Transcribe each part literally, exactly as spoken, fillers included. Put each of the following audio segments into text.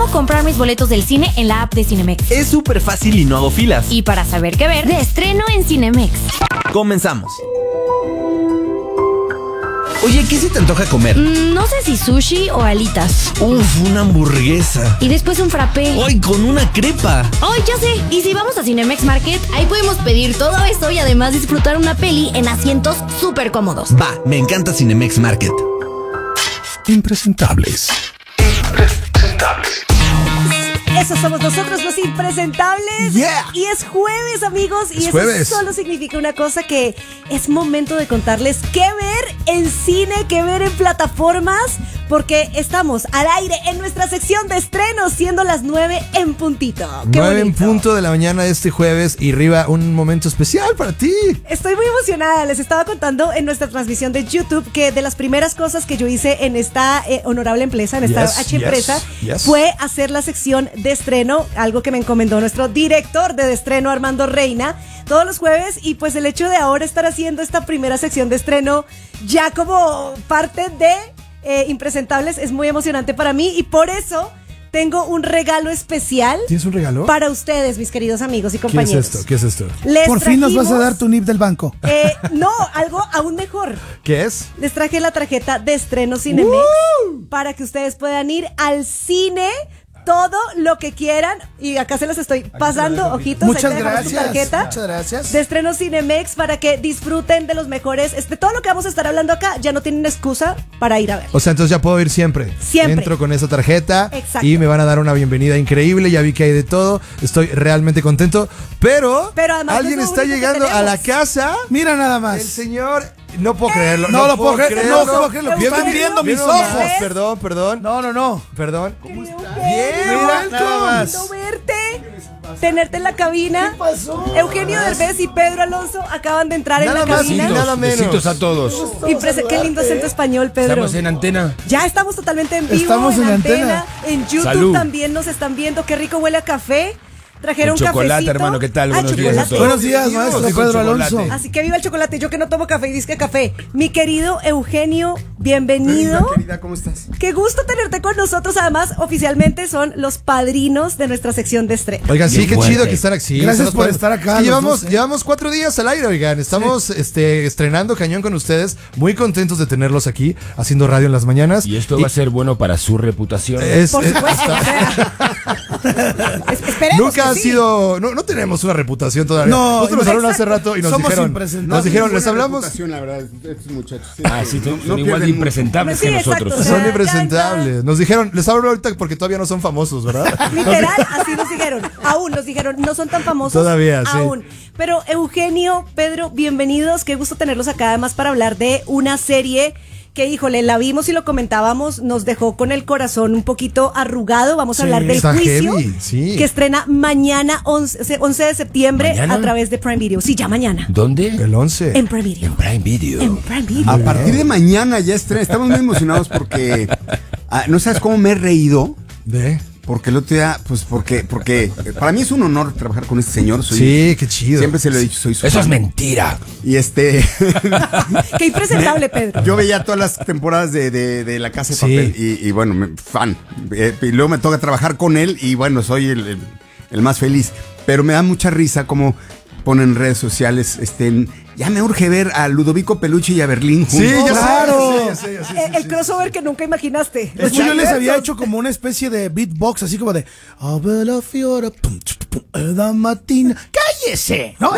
cómo comprar mis boletos del cine en la app de Cinemex. Es súper fácil y no hago filas. Y para saber qué ver, de estreno en Cinemex. Comenzamos. Oye, ¿qué se te antoja comer? Mm, no sé si sushi o alitas. Uf, una hamburguesa. Y después un frappé. ¡Ay, con una crepa! ¡Ay, ya sé! Y si vamos a Cinemex Market, ahí podemos pedir todo eso y además disfrutar una peli en asientos súper cómodos. Va, me encanta Cinemex Market. Impresentables. Impresentables. Esos somos nosotros, los impresentables. Yeah. Y es jueves, amigos. Y Es eso jueves. solo significa una cosa, que es momento de contarles qué ver en cine, qué ver en plataformas, porque estamos al aire en nuestra sección de estrenos, siendo las nueve en puntito. ¡Qué nueve en bonito! punto de la mañana de este jueves y Riva, un momento especial para ti. Estoy muy emocionada. Les estaba contando en nuestra transmisión de YouTube que de las primeras cosas que yo hice en esta eh, honorable empresa, en esta Yes, H empresa, yes, yes. fue hacer la sección de estreno, algo que me encomendó nuestro director de estreno, Armando Reina, todos los jueves. Y pues el hecho de ahora estar haciendo esta primera sección de estreno ya como parte de eh, Impresentables es muy emocionante para mí, y por eso tengo un regalo especial. ¿Tienes un regalo? Para ustedes, mis queridos amigos y ¿Qué compañeros. es esto? ¿Qué es esto? Les Por fin nos vas a trajimos, dar tu N I P del banco. eh, no, algo aún mejor. ¿Qué es? Les traje la tarjeta de estreno Cinemex para que ustedes puedan ir al cine todo lo que quieran. Y acá se los estoy pasando, ojitos. Muchas ahí te dejamos tu gracias. tarjeta Muchas gracias. de estreno Cinemex para que disfruten de los mejores. Este, todo lo que vamos a estar hablando acá ya no tienen excusa para ir a ver. O sea, entonces ya puedo ir siempre. Siempre. Entro con esa tarjeta. Exacto. Y me van a dar una bienvenida increíble. Ya vi que hay de todo. Estoy realmente contento. Pero, Pero además alguien es lo está único que llegando a la tenemos. casa. Mira nada más. El señor. No puedo creerlo. No lo puedo creer, no puedo creerlo. Bien, Están bien, viendo bien, mis bien, ojos. bien. Perdón, perdón. No, no, no. Perdón. ¿Cómo estás? Bien, Mira, welcome. nada más. Lindo verte, tenerte en la cabina. ¿Qué pasó? Eugenio Derbez y Pedro Alonso acaban de entrar Nada en la más cabina. y nada menos. Besitos a todos. Imprese- Qué lindo acento español, Pedro. Estamos en antena. Ya estamos totalmente en vivo, Estamos en, en antena, antena. en YouTube Salud. también nos están viendo. Qué rico huele a café. Trajeron Con chocolate, cafecito. hermano, ¿qué tal? Ah, Buenos días a chocolate. todos. Buenos días, Dios, maestro sí, con Pedro chocolate. Alonso. Así que viva el chocolate. Yo que no tomo café y disque café. Mi querido Eugenio, bienvenido. Querida, querida, ¿cómo estás? Qué gusto tenerte con nosotros. Además, oficialmente son los padrinos de nuestra sección de estreno. Oigan, sí, Bien qué fuerte. chido que están aquí. Gracias Estamos por padres. estar acá, Es que los llevamos, dos, ¿eh? llevamos cuatro días al aire, oigan. Estamos este, estrenando cañón con ustedes. Muy contentos de tenerlos aquí, haciendo radio en las mañanas. Y esto va a ser bueno para su reputación. Es- Por es- supuesto. o sea, es- esperemos Nunca ha que sí. sido. No, no tenemos una reputación todavía. No, Nosotros nos hablaron hace exacto. rato y nos Somos dijeron. impresentables. Nos dijeron, Buena les hablamos. reputación, la verdad, estos muchachos. Ah, sí, son, No- son no igual de pierden mucho. impresentables Sí, que exacto, nosotros. o sea, Son ya, impresentables. Nos dijeron, les hablo ahorita porque todavía no son famosos, ¿verdad? Literal, así nos dijeron. Aún nos dijeron, no son tan famosos. Todavía, sí. Aún. Pero Eugenio, Pedro, bienvenidos. Qué gusto tenerlos acá, además, para hablar de una serie que, híjole, la vimos y lo comentábamos, nos dejó con el corazón un poquito arrugado. Vamos a Sí, hablar del está juicio, heavy, sí. que estrena mañana, once de septiembre, ¿Mañana? a través de Prime Video. Sí, ya mañana. ¿Dónde? El once. En Prime Video. En Prime Video. En Prime Video. A partir de mañana ya estrena. Estamos muy emocionados porque ah, no sabes cómo me he reído. ¿De? Porque el otro día, pues porque, porque eh, para mí es un honor trabajar con este señor. Soy, Sí, qué chido. Siempre se lo he dicho, soy su Eso es fan. mentira. Y este, Qué impresentable, Pedro. yo veía todas las temporadas de, de, de La Casa de Sí. Papel y, y bueno, me- fan. Eh, y luego me toca trabajar con él y bueno, soy el, el- el más feliz. Pero me da mucha risa como ponen en redes sociales, este, ya me urge ver a Ludovico Peluche y a Berlín juntos. Sí, ya Claro. sé, ya sé, ya sé, ya sé, el, el crossover que nunca imaginaste. De hecho, yo les había hecho como una especie de beatbox, así como de "A bella fiora, pum, tch, pum, la mattina". ¡Cállese! ¿No?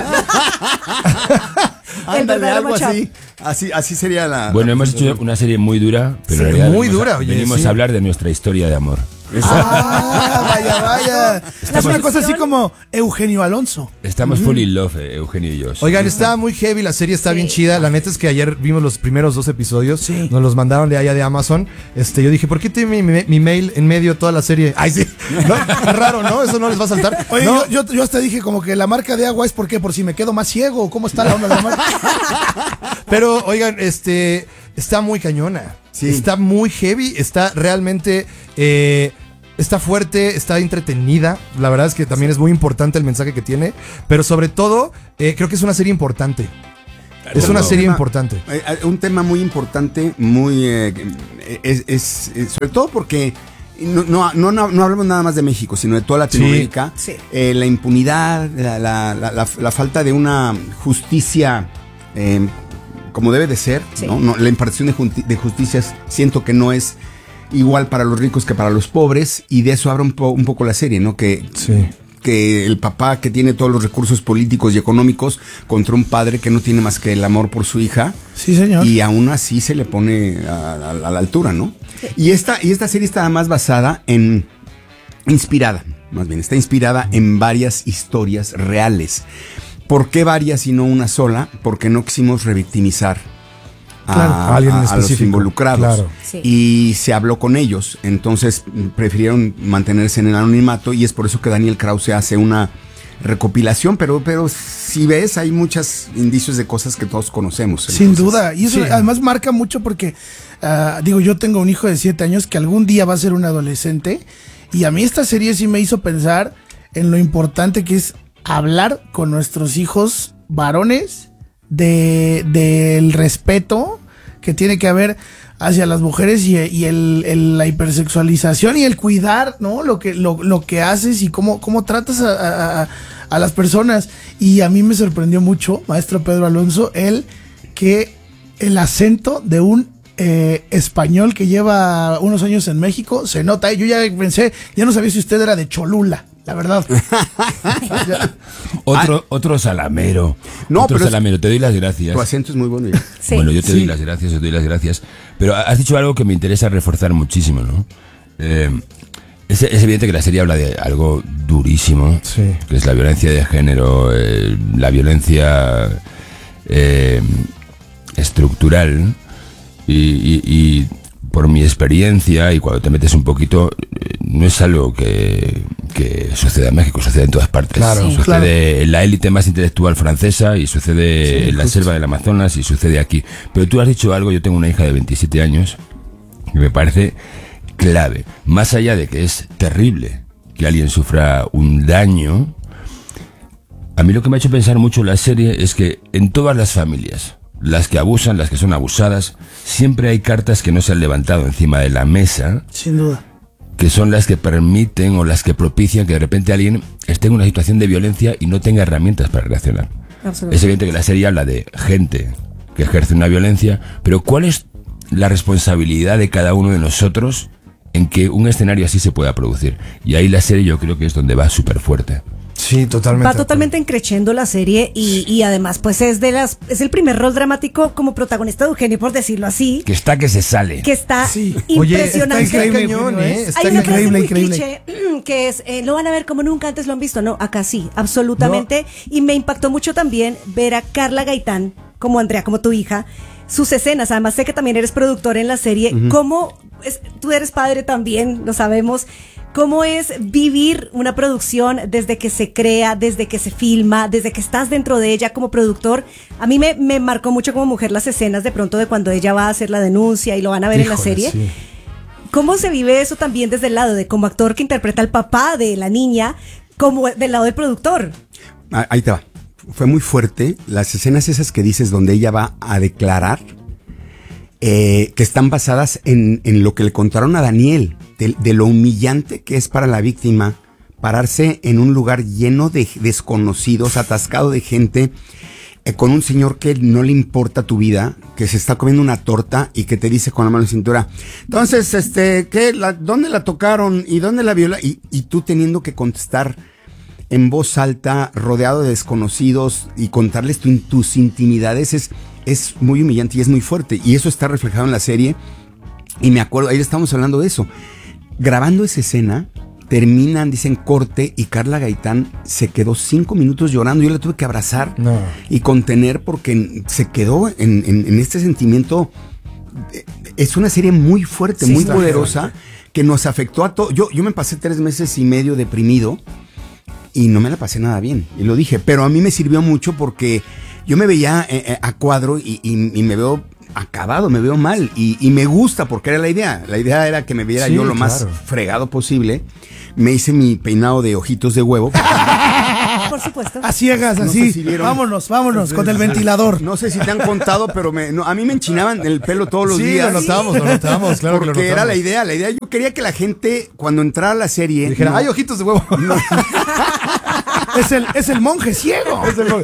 Ándale, verdadero algo matchup. así. Así, así sería la. Bueno, hemos hecho una serie muy dura, pero Sí, en realidad muy venimos a- dura, oye, venimos sí. a hablar de nuestra historia de amor. Ah, vaya, vaya. Es una versión- cosa así como Eugenio Alonso. Estamos full in love, eh, Eugenio y yo. Oigan, está muy heavy, la serie está Sí. bien chida. La neta es que ayer vimos los primeros dos episodios. Sí. Nos los mandaron de allá de Amazon. Este, yo dije, ¿por qué tiene mi, mi- mi mail en medio de toda la serie? Ay, sí. No, es raro, ¿no? Eso no les va a saltar. Oye, No, yo, yo, yo hasta dije como que la marca de agua es porque por si me quedo más ciego. ¿Cómo está la onda de la marca? pero, oigan, este, está muy cañona. Sí. Está muy heavy. Está realmente. eh, Está fuerte, está entretenida. La verdad es que también es muy importante el mensaje que tiene. Pero sobre todo, eh, creo que es una serie importante. Es una Un serie tema- importante. eh, eh, un tema muy importante, muy. eh, es, es- es- sobre todo porque no, no, no, no, no hablamos nada más de México, sino de toda Latinoamérica. Sí. Sí. Eh, la impunidad, la, la, la, la, la falta de una justicia eh, como debe de ser, Sí. ¿no? No, la impartición de, justi- de justicia siento que no es igual para los ricos que para los pobres, y de eso habla un, po- un poco la serie, ¿no? Que, Sí. que el papá que tiene todos los recursos políticos y económicos contra un padre que no tiene más que el amor por su hija. Sí, señor. Y aún así se le pone a, a- a la altura, ¿no? Y esta, y esta serie está además basada en, inspirada, más bien, está inspirada en varias historias reales. ¿Por qué varias y no una sola? Porque no quisimos revictimizar a, Claro, a alguien en a- a los específico, involucrados. claro. Sí. Y se habló con ellos, entonces mm, prefirieron mantenerse en el anonimato, y es por eso que Daniel Krause hace una recopilación, pero, pero si ves, hay muchos indicios de cosas que todos conocemos. Sin Entonces, duda. Y eso sí. además marca mucho porque, ah, digo, yo tengo un hijo de siete años que algún día va a ser un adolescente. Y a mí esta serie sí me hizo pensar en lo importante que es hablar con nuestros hijos varones de, del respeto que tiene que haber hacia las mujeres y, y el, el- la hipersexualización y el cuidar, ¿no? Lo que, lo, lo que haces y cómo, cómo tratas a, a- a- a las personas. Y a mí me sorprendió mucho, maestro Pedro Alonso, el que el acento de un eh, español que lleva unos años en México se nota. Yo ya pensé, ya no sabía si usted era de Cholula, la verdad. Otro, otro salamero. No, otro pero es- salamero. Te doy las gracias. tu acento es muy bueno. ya. Sí. Bueno, yo te Sí. doy las gracias, te doy las gracias. Pero has dicho algo que me interesa reforzar muchísimo, ¿no? Eh, es, es evidente que la serie habla de algo durísimo, Sí. que es la violencia de género, eh, la violencia eh, estructural. Y, y- y por mi experiencia, y cuando te metes un poquito, eh, no es algo que, que suceda en México, sucede en todas partes. Claro, Sí, sucede claro. en la élite más intelectual francesa, y sucede en la selva del Amazonas, y sucede aquí. Pero tú has dicho algo, yo tengo una hija de veintisiete años, que me parece clave. Más allá de que es terrible que alguien sufra un daño, a mí lo que me ha hecho pensar mucho la serie es que en todas las familias, las que abusan, las que son abusadas, siempre hay cartas que no se han levantado encima de la mesa, Sin duda. que son las que permiten o las que propician que de repente alguien esté en una situación de violencia y no tenga herramientas para reaccionar. Absolutamente. Es evidente que la serie habla de gente que ejerce una violencia, pero ¿cuál es la responsabilidad de cada uno de nosotros en que un escenario así se pueda producir? Y ahí la serie yo creo que es donde va súper fuerte. Sí, totalmente. Va totalmente encrechendo la serie y, y además pues es de las es el primer rol dramático como protagonista de Eugenio, por decirlo así, Que está que se sale. que está Sí. Oye, impresionante. está Increíble, cañón, ¿eh? ¿eh? Está Hay una frase increíble, muy increíble. cliché que es, eh, lo van a ver como nunca antes lo han visto. No, acá sí, absolutamente. Y me impactó mucho también ver a Carla Gaitán, como Andrea, como tu hija, sus escenas. Además sé que también eres productor en la serie. Cómo es- tú eres padre también, lo sabemos. ¿Cómo es vivir una producción desde que se crea, desde que se filma, desde que estás dentro de ella como productor? A mí me, me marcó mucho como mujer las escenas de pronto de cuando ella va a hacer la denuncia y lo van a ver en la Híjole, serie. sí. ¿Cómo se vive eso también desde el lado de como actor que interpreta al papá de la niña, como del lado del productor? Ah, ahí te va. Fue muy fuerte. Las escenas esas que dices donde ella va a declarar, eh, que están basadas en, en lo que le contaron a Daniel, de, de lo humillante que es para la víctima pararse en un lugar lleno de desconocidos, atascado de gente, eh, con un señor que no le importa tu vida, que se está comiendo una torta y que te dice con la mano en la cintura, entonces, este, ¿qué? La, ¿dónde la tocaron? ¿Y dónde la violaron? Y, y tú teniendo que contestar en voz alta, rodeado de desconocidos y contarles tu, tus intimidades es, es muy humillante y es muy fuerte. Y eso está reflejado en la serie. Y me acuerdo, ahí estamos hablando de eso. Grabando esa escena, terminan, dicen corte, y Carla Gaitán se quedó cinco minutos llorando. Yo la tuve que abrazar No. y contener porque se quedó en, en, en este sentimiento. Es una serie muy fuerte, Sí, muy está poderosa, que nos afectó a todos. Yo, yo me pasé tres meses y medio deprimido y no me la pasé nada bien, y lo dije, pero a mí me sirvió mucho porque yo me veía eh, eh, a cuadro y, y- y me veo acabado, me veo mal, y, y me gusta porque era la idea. La idea era que me viera Sí, yo lo más claro. fregado posible. Me hice mi peinado de ojitos de huevo. por supuesto. A ciegas, No así. sé si vieron. vámonos, vámonos, con el ventilador. No sé si te han contado, pero me, no, a mí me enchinaban el pelo todos los Sí, días. lo notamos, lo notamos, claro que lo Porque notamos. era la idea, la idea. Yo quería que la gente, cuando entrara a la serie. Dijera, no- hay ojitos de huevo. Es el, es el monje ciego.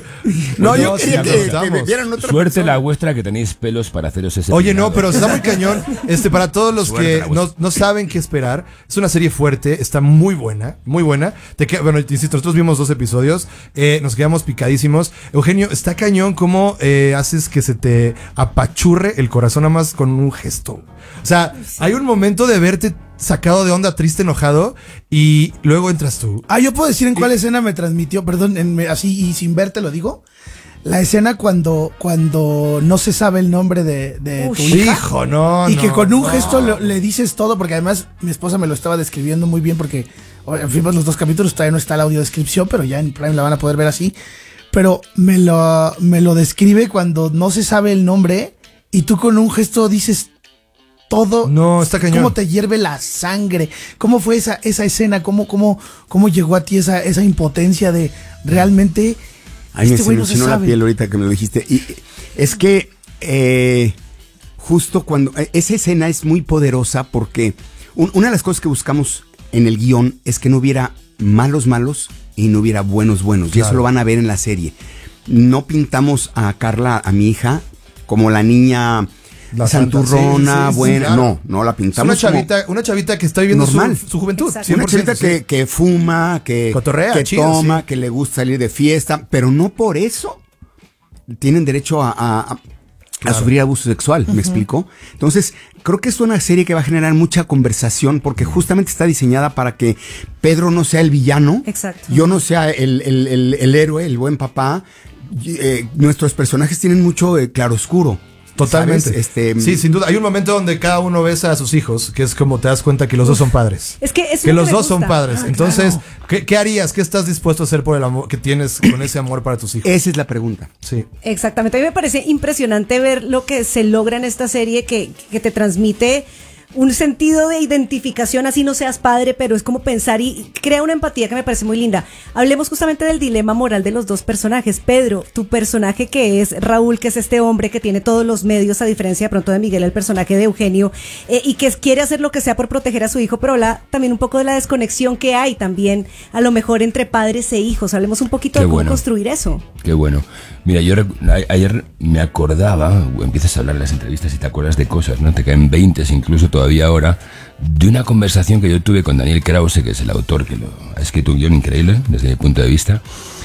No, yo No, sí, quería lo que, notamos. que vieran otra Suerte persona. la vuestra que tenéis pelos para haceros ese Oye, no, peinado. pero está muy cañón. Este, para todos los Suerte, que la no, vuestra. no saben qué esperar, es una serie fuerte, está muy buena, muy buena. Te queda- bueno, insisto, nosotros vimos dos episodios, eh, nos quedamos picadísimos. Eugenio, está cañón cómo eh, haces que se te apachurre el corazón nada más con un gesto. O sea, hay un momento de verte sacado de onda, triste, enojado, y luego entras tú. Ah, yo puedo decir en cuál escena me transmitió, perdón, en- me- así y sin verte lo digo. La escena cuando, cuando no se sabe el nombre de, de tu hija. Hijo, no, Y no, que con un no. gesto le, le dices todo, porque además mi esposa me lo estaba describiendo muy bien, porque bueno, vimos los dos capítulos, todavía no está la audiodescripción, pero ya en Prime la van a poder ver así. Pero me lo, me lo describe cuando no se sabe el nombre y tú con un gesto dices todo. No, está cañón. Cómo te hierve la sangre. ¿Cómo fue esa, esa escena? ¿Cómo, cómo, cómo llegó a ti esa, esa impotencia de realmente... Ay, me este se güey me no se enchinó la sabe? piel ahorita que me lo dijiste. Y es que eh, justo cuando... eh, Esa escena es muy poderosa porque un- una de las cosas que buscamos en el guión es que no hubiera malos malos y no hubiera buenos buenos. Y Claro. eso lo van a ver en la serie. No pintamos a Carla, a mi hija, como la niña La santa, santurrona, sí, sí, sí, buena. claro. No, no la Es una pintamos como... chavita, una chavita que está viviendo normal. su, su juventud. Exacto. cien Una por ciento, chavita que, sí. que fuma, que, Cotorrea, que chido, toma, sí. que le gusta salir de fiesta, pero no por eso tienen derecho a, a- a- a sufrir abuso sexual, ¿me explico? Entonces, creo que es una serie que va a generar mucha conversación porque justamente está diseñada para que Pedro no sea el villano, Exacto. yo no sea el, el- el- el héroe, el buen papá. Y, eh, nuestros personajes tienen mucho eh, claroscuro. Totalmente. ¿sabes? Este, sí, sin duda. Hay un momento donde cada uno besa a sus hijos, que es como te das cuenta que los dos son padres. Es que es Que lo los me dos son gusta. padres. Ah, Entonces, claro. ¿qué, qué harías? ¿Qué estás dispuesto a hacer por el amor que tienes con ese amor para tus hijos? Esa es la pregunta. Sí. Exactamente, a mí me parece impresionante ver lo que se logra en esta serie que, que te transmite un sentido de identificación, así no seas padre, pero es como pensar y crea una empatía que me parece muy linda. Hablemos justamente del dilema moral de los dos personajes. Pedro, tu personaje que es Raúl, que es este hombre que tiene todos los medios, a diferencia de pronto de Miguel, el personaje de Eugenio, eh, y que quiere hacer lo que sea por proteger a su hijo, pero habla también un poco de la desconexión que hay también, a lo mejor entre padres e hijos. Hablemos un poquito Qué de cómo bueno. construir eso. Qué bueno. Mira, yo rec- a- ayer me acordaba, o empiezas a hablar en las entrevistas y te acuerdas de cosas, ¿no? Te caen veintes incluso todavía ahora, de una conversación que yo tuve con Daniel Krause, que es el autor que lo ha escrito un guión increíble desde mi punto de vista.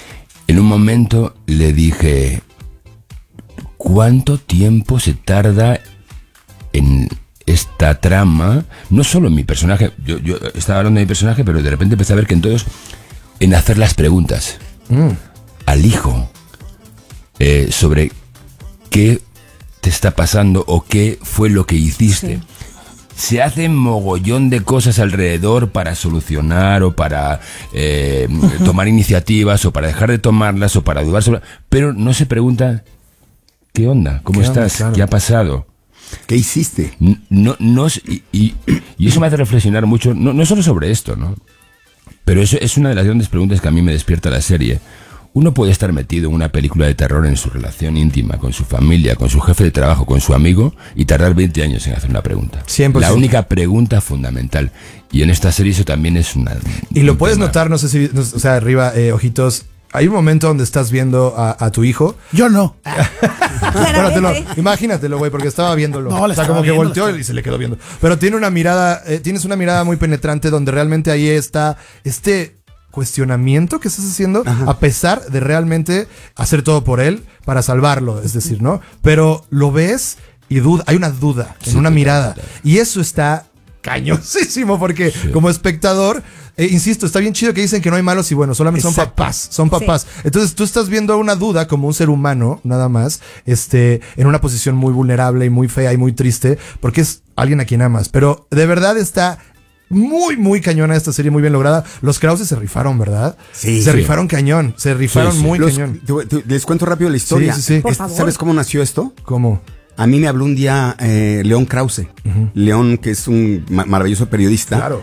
En un momento le dije, ¿cuánto tiempo se tarda en esta trama? No solo en mi personaje, yo, yo estaba hablando de mi personaje, pero de repente empecé a ver que en todos, en hacer las preguntas al hijo eh, sobre qué te está pasando o qué fue lo que hiciste. Sí. Se hacen mogollón de cosas alrededor para solucionar o para eh, tomar iniciativas o para dejar de tomarlas o para dudar sobre... Pero no se pregunta, ¿qué onda? ¿Cómo ¿Qué onda? estás? Claro. ¿Qué ha pasado? ¿Qué hiciste? No, no, es- y, y- y eso me hace reflexionar mucho, no, no solo sobre esto, ¿no? Pero eso es una de las grandes preguntas que a mí me despierta la serie. Uno puede estar metido en una película de terror en su relación íntima, con su familia, con su jefe de trabajo, con su amigo, y tardar veinte años en hacer una pregunta. cien por ciento. La única pregunta fundamental. Y en esta serie eso también es una... Y lo un puedes tema. notar, no sé si, no- o sea, arriba, eh, ojitos. Hay un momento donde estás viendo a, a tu hijo. Yo no. Espératelo, imagínatelo, güey, porque estaba viéndolo. No, o la sea, estaba como que viendo, la volteó estaba- y se le quedó viendo. Pero tiene una mirada, eh, tienes una mirada muy penetrante donde realmente ahí está este cuestionamiento que estás haciendo, Ajá. a pesar de realmente hacer todo por él para salvarlo, es decir, ¿no? Pero lo ves y duda, hay una duda en Sí, una total, mirada. total. Y eso está cañosísimo porque como espectador, eh, insisto, está bien chido que dicen que no hay malos y buenos, solamente son Exacto. papás, son papás. Entonces tú estás viendo una duda como un ser humano, nada más, este, en una posición muy vulnerable y muy fea y muy triste, porque es alguien a quien amas. Pero de verdad está muy, muy cañona esta serie, muy bien lograda. Los Krause se rifaron, ¿verdad? Sí. Se Sí. rifaron cañón, se rifaron Sí, sí. muy Los- cañón. te- te- les cuento rápido la historia. Sí, sí, sí. Por Es- favor. ¿Sabes cómo nació esto? ¿Cómo? A mí me habló un día eh, León Krause. León, que es un ma- maravilloso periodista. Claro.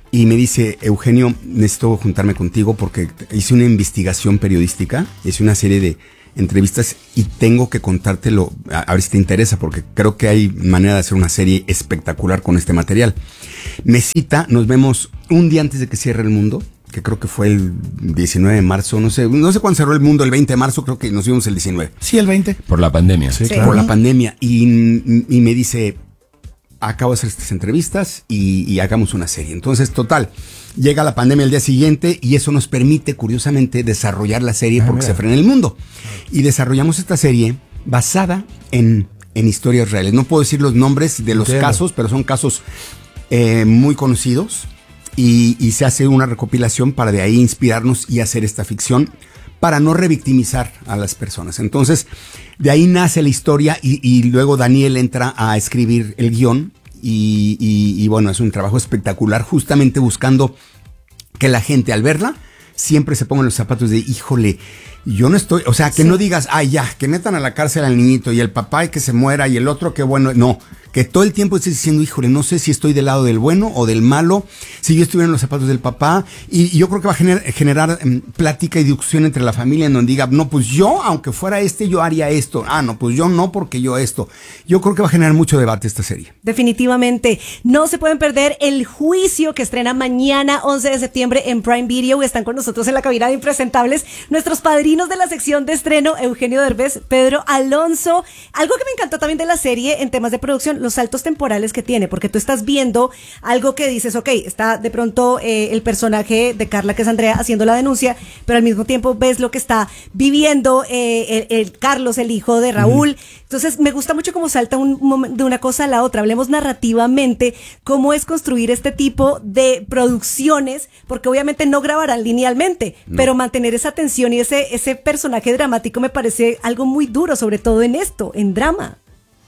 y me dice, Eugenio, necesito juntarme contigo porque hice una investigación periodística, hice una serie de entrevistas y tengo que contártelo, a, a ver si te interesa, porque creo que hay manera de hacer una serie espectacular con este material. Me cita, nos vemos un día antes de que cierre el mundo, que creo que fue el diecinueve de marzo, no sé, no sé cuándo cerró el mundo, el veinte de marzo, creo que nos vimos el diecinueve. Sí, el veinte. Por la pandemia. Sí, Sí. claro. Por la pandemia. Y, y me dice, acabo de hacer estas entrevistas y, y hagamos una serie. Entonces, total, llega la pandemia el día siguiente y eso nos permite, curiosamente, desarrollar la serie Ah, porque mira. se frena el mundo. Y desarrollamos esta serie basada en, en historias reales. No puedo decir los nombres de los Entiendo. casos, pero son casos eh, muy conocidos. Y, y se hace una recopilación para de ahí inspirarnos y hacer esta ficción para no revictimizar a las personas. Entonces, de ahí nace la historia y, y luego Daniel entra a escribir el guión y, y, y bueno, es un trabajo espectacular justamente buscando que la gente al verla siempre se ponga en los zapatos de, híjole, yo no estoy, o sea, que Sí. no digas, ay ya, que metan a la cárcel al niñito y el papá y que se muera y el otro que bueno, no, que todo el tiempo estés diciendo, híjole, no sé si estoy del lado del bueno o del malo, si yo estuviera en los zapatos del papá, y, y yo creo que va a generar, generar um, plática y discusión entre la familia en donde diga, no, pues yo, aunque fuera este, yo haría esto, ah, no, pues yo no, porque yo esto. Yo creo que va a generar mucho debate esta serie. Definitivamente. No se pueden perder El Juicio, que estrena mañana, once de septiembre, en Prime Video. Están con nosotros en la cabina de Impresentables nuestros padrinos de la sección de estreno, Eugenio Derbez, Pedro Alonso. Algo que me encantó también de la serie en temas de producción, los saltos temporales que tiene, porque tú estás viendo algo que dices, ok, está de pronto eh, el personaje de Carla, que es Andrea, haciendo la denuncia, pero al mismo tiempo ves lo que está viviendo eh, el, el Carlos, el hijo de Raúl. Uh-huh. Entonces, me gusta mucho cómo salta un, un, de una cosa a la otra. Hablemos narrativamente cómo es construir este tipo de producciones, porque obviamente no grabarán linealmente, no. pero mantener esa tensión y ese, ese personaje dramático me parece algo muy duro, sobre todo en esto, en drama.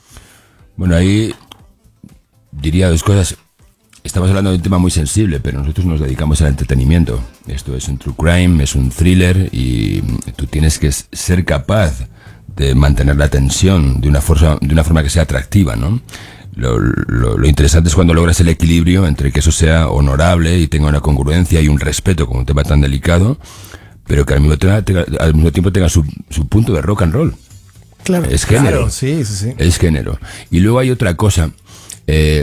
Bueno, ahí diría dos cosas. Estamos hablando de un tema muy sensible, pero nosotros nos dedicamos al entretenimiento. Esto es un true crime, es un thriller y tú tienes que ser capaz de mantener la tensión de una forma, de una forma que sea atractiva, ¿no? Lo, lo, lo interesante es cuando logras el equilibrio entre que eso sea honorable y tenga una congruencia y un respeto con un tema tan delicado, pero que al mismo, tenga, tenga, al mismo tiempo tenga su, su punto de rock and roll. Claro. Es género. Claro, sí, sí, sí. Es género. Y luego hay otra cosa. Eh,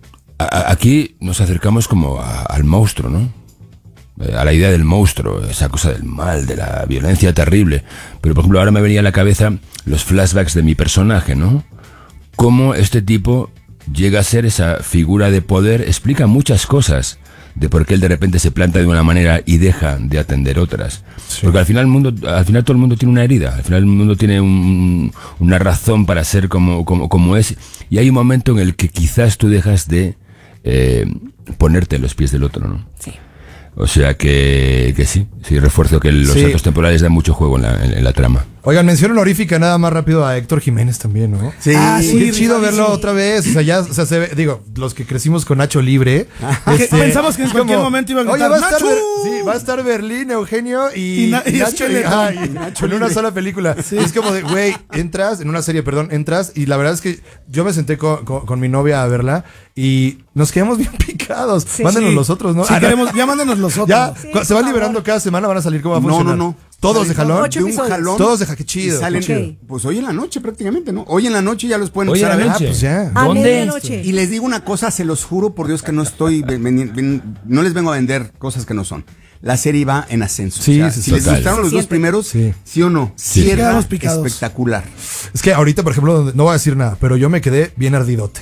a, aquí nos acercamos como a, al monstruo, ¿no? Eh, a la idea del monstruo, esa cosa del mal, de la violencia terrible. Pero, por ejemplo, ahora me venía a la cabeza los flashbacks de mi personaje, ¿no? Cómo este tipo llega a ser esa figura de poder, explica muchas cosas de por qué él de repente se planta de una manera y deja de atender otras. Sí. Porque al final el mundo, al final todo el mundo tiene una herida, al final el mundo tiene un, una razón para ser como, como, como es, y hay un momento en el que quizás tú dejas de eh, ponerte en los pies del otro, ¿no? Sí. O sea que, que sí, sí, refuerzo que los sí. saltos temporales dan mucho juego en la, en, en la trama. Oigan, mención honorífica nada más rápido a Héctor Jiménez también, ¿no? Sí, ah, sí, qué chido sí, verlo sí. otra vez. O sea, ya, o sea, se ve, digo, los que crecimos con Nacho Libre. Este, pensamos que en cualquier como, momento iba a gritar, oye, va a, estar, ¡Nacho! sí, va a estar Berlín, Eugenio y, y, na y Nacho, y, ah, y Nacho en una sola película. Sí. Es como de, güey, entras, en una serie, perdón, entras y la verdad es que yo me senté con, con, con mi novia a verla y nos quedamos bien picados. Sí, mándenos sí. los otros, ¿no? Si ah, queremos, ya mándenos los otros. Ya, sí, se van liberando favor. Cada semana, van a salir cómo va a funcionar. No, no, no. Todos de jalón. De un jalón. Todos de jalón. Qué chido. Salen, chido. Pues hoy en la noche prácticamente, ¿no? Hoy en la noche ya los pueden hoy empezar a ver. Noche. Ah, pues ya. A ¿Dónde? medianoche. Y les digo una cosa, se los juro por Dios que no estoy, ven, ven, ven, no les vengo a vender cosas que no son. La serie va en ascenso. Sí, o sea, sí, si total. les gustaron los Se dos siente. primeros, sí, sí o no, sí. cierra espectacular. Es que ahorita, por ejemplo, no voy a decir nada, pero yo me quedé bien ardidote.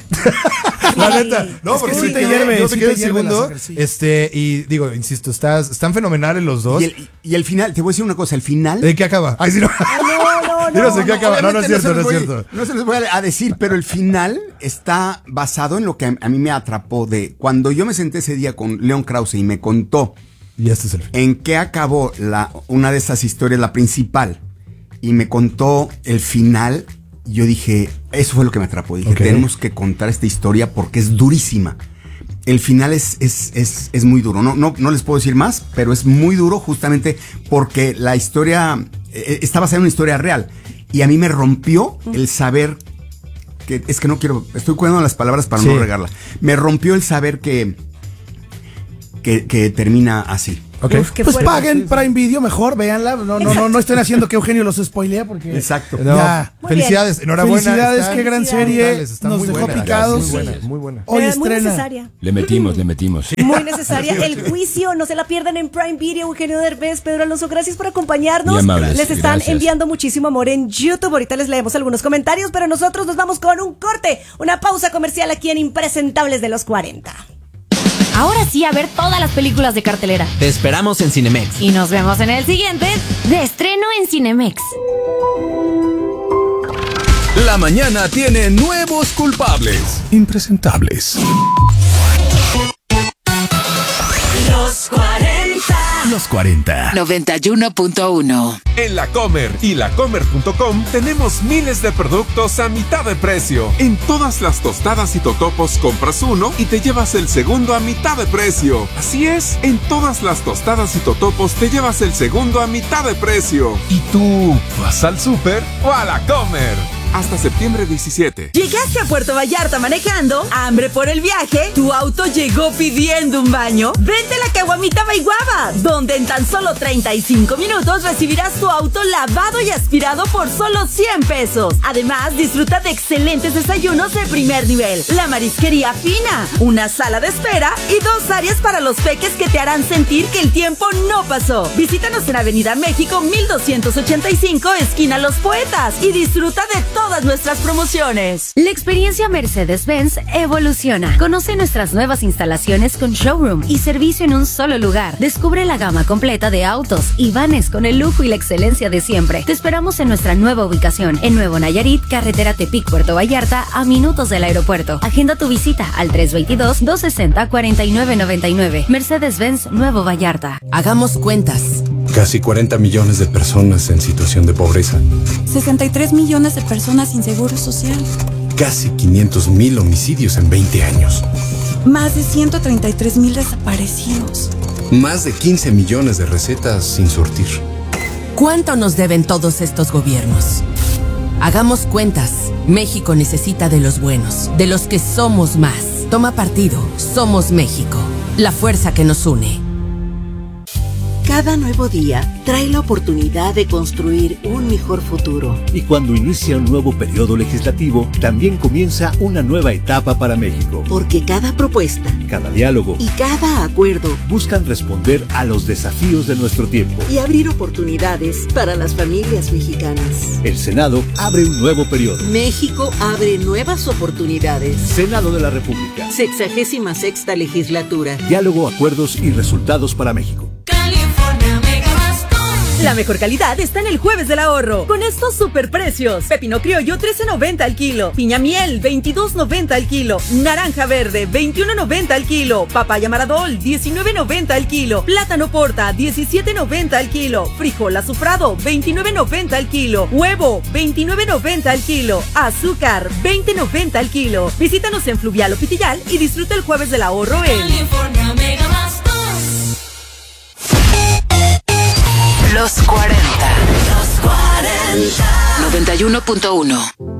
La neta, no, es porque que sí sí te te hierve, yo sí me quedé te el hierve segundo, la sí. este, y digo, insisto, estás, están fenomenales los dos. Y el, y el final, te voy a decir una cosa, el final. ¿De qué acaba? Ay, sí, no. No, no, Yo no. no sé qué acaba. No, no es cierto, no es voy, cierto. No se los voy a decir, pero el final está basado en lo que a, a mí me atrapó de cuando yo me senté ese día con León Krause y me contó Y este es el final. en qué acabó la, una de esas historias, la principal, y me contó el final. Yo dije, eso fue lo que me atrapó. Dije, okay, tenemos que contar esta historia porque es durísima. El final es, es, es, es muy duro. No, no, no les puedo decir más, pero es muy duro justamente porque la historia eh, está basada en una historia real. Y a mí me rompió el saber que, es que no quiero, estoy cuidando las palabras para sí. no regarla. Me rompió el saber que que, que termina así. Ok. Uf, qué Pues fuerte. paguen Prime Video mejor, véanla. No, no, no, no estén haciendo que Eugenio los spoilea porque. Exacto. No, Ya. Muy felicidades, bien. enhorabuena. Felicidades, están qué gran brutales, serie. están Nos muy dejó buenas, picados. Muy buena, muy buena. Hoy Eh, muy estrena. necesaria. Le metimos, le metimos. Muy necesaria. El juicio, no se la pierdan en Prime Video. Eugenio Derbez, Pedro Alonso, gracias por acompañarnos. Muy amables, Les están gracias. enviando muchísimo amor en YouTube. Ahorita les leemos algunos comentarios, pero nosotros nos vamos con un corte, una pausa comercial aquí en Impresentables de los cuarenta. Ahora sí, a ver todas las películas de cartelera. Te esperamos en Cinemex. Y nos vemos en el siguiente de estreno en Cinemex. La mañana tiene nuevos culpables. Impresentables. Los cuarenta. Los cuarenta. noventa y uno punto uno. En La Comer y lacomer punto com tenemos miles de productos a mitad de precio. En todas las tostadas y totopos compras uno y te llevas el segundo a mitad de precio. Así es, en todas las tostadas y totopos te llevas el segundo a mitad de precio. ¿Y tú vas al súper O a La Comer. Hasta septiembre diecisiete. ¿Llegaste a Puerto Vallarta manejando? ¿Hambre por el viaje? ¿Tu auto llegó pidiendo un baño? Vente a la Caguamita Baiguaba, donde en tan solo treinta y cinco minutos recibirás tu auto lavado y aspirado por solo cien pesos. Además, disfruta de excelentes desayunos de primer nivel, la marisquería fina, una sala de espera y dos áreas para los peques que te harán sentir que el tiempo no pasó. Visítanos en Avenida México mil doscientos ochenta y cinco, esquina Los Poetas, y disfruta de todo todas nuestras promociones. La experiencia Mercedes-Benz evoluciona. Conoce nuestras nuevas instalaciones con showroom y servicio en un solo lugar. Descubre la gama completa de autos y vanes con el lujo y la excelencia de siempre. Te esperamos en nuestra nueva ubicación, en Nuevo Nayarit, carretera Tepic, Puerto Vallarta, a minutos del aeropuerto. Agenda tu visita al tres dos dos, dos seis cero, cuatro nueve nueve nueve. Mercedes-Benz Nuevo Vallarta. Hagamos cuentas. Casi cuarenta millones de personas en situación de pobreza. sesenta y tres millones de personas sin seguro social. Casi quinientos mil homicidios en veinte años. Más de ciento treinta y tres mil desaparecidos. Más de quince millones de recetas sin surtir. ¿Cuánto nos deben todos estos gobiernos? Hagamos cuentas. México necesita de los buenos, de los que somos más. Toma partido. Somos México. La fuerza que nos une. Cada nuevo día trae la oportunidad de construir un mejor futuro. Y cuando inicia un nuevo periodo legislativo, también comienza una nueva etapa para México. Porque cada propuesta, cada diálogo y cada acuerdo buscan responder a los desafíos de nuestro tiempo y abrir oportunidades para las familias mexicanas. El Senado abre un nuevo periodo. México abre nuevas oportunidades. Senado de la República. Sexagésima sexta legislatura. Diálogo, acuerdos y resultados para México. La mejor calidad está en el Jueves del Ahorro, con estos superprecios. Pepino criollo trece noventa al kilo, piña miel veintidós noventa al kilo, naranja verde veintiuno noventa al kilo, papaya maradol diecinueve noventa al kilo, plátano porta diecisiete noventa al kilo, frijol azufrado veintinueve noventa al kilo, huevo veintinueve noventa al kilo, azúcar veinte noventa al kilo. Visítanos en Fluvial o Pitillal y disfruta el Jueves del Ahorro en California Mega Bastos. Los cuarenta. Los cuarenta. noventa y uno punto uno.